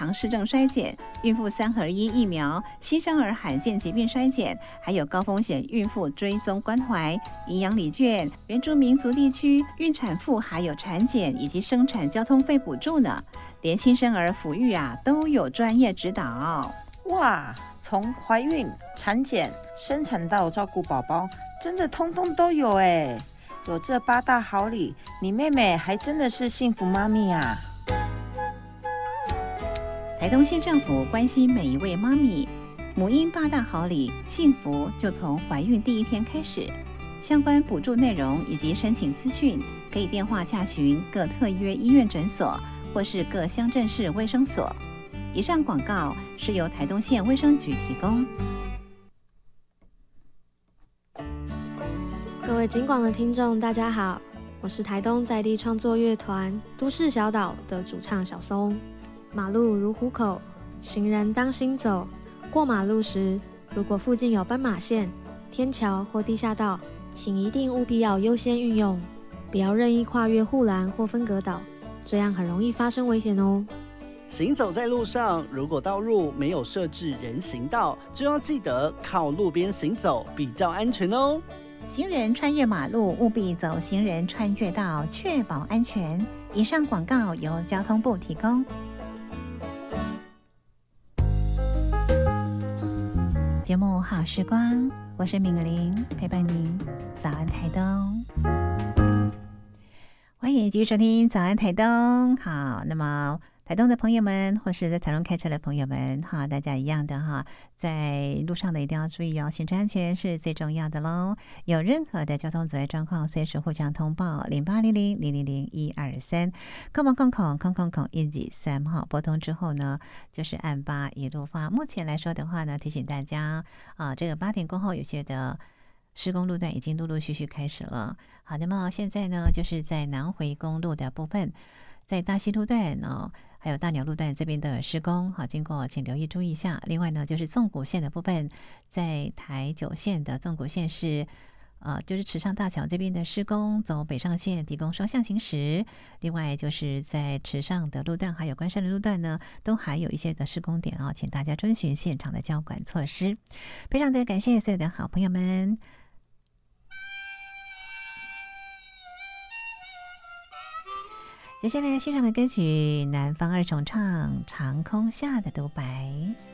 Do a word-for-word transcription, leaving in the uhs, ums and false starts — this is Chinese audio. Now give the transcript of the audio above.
肠氏症筛检、孕妇三合一疫苗、新生儿罕见疾病筛检，还有高风险孕妇追踪关怀、营养礼券、原住民族地区孕产妇还有产检以及生产交通费补助呢。连新生儿抚育啊都有专业指导。 哇，从怀孕、产检、生产到照顾宝宝，真的通通都有哎！有这八大好礼，你妹妹还真的是幸福妈咪啊！ 台东县政府关心每一位妈咪，母婴八大好礼，幸福就从怀孕第一天开始。相关补助内容以及申请资讯，可以电话洽询各特约医院诊所或是各乡镇市卫生所。以上广告是由台东县卫生局提供。 各位警广的听众，大家好，我是台东在地创作乐团都市小岛的主唱小松。马路如虎口，行人当心走。过马路时，如果附近有斑马线、天桥或地下道，请一定务必要优先运用，不要任意跨越护栏或分隔岛，这样很容易发生危险哦。 行走在路上，如果道路没有设置人行道，就要记得靠路边行走比较安全哦。 行人穿越马路务必走行人穿越道，确保安全。以上广告由交通部提供。节目好时光，我是敏玲，陪伴您早安台东。欢迎继续收听早安台东。好，那么台东的朋友们，或是在台东开车的朋友们，哈，大家一样的哈，在路上的一定要注意哦，行车安全是最重要的喽。有任何的交通阻碍状况，随时互相通报零八零零零零零一二三，空空空空空空空一几三哈，拨通之后呢，就是按八一路发。目前来说的话呢，提醒大家啊，这个八点过后有些的施工路段已经陆陆续续开始了。好，那么现在呢，就是在南回公路的部分，在大溪路段呢，还有大鸟路段这边的施工，好，经过请留意注意一下。另外呢，就是纵谷线的部分，在台九线的纵谷线是呃，就是池上大桥这边的施工，走北上线提供双向行驶。另外就是在池上的路段还有关山的路段呢，都还有一些的施工点啊，请大家遵循现场的交管措施。非常的感谢所有的好朋友们。接下来欣赏的歌曲，南方二重唱《长空下的独白》。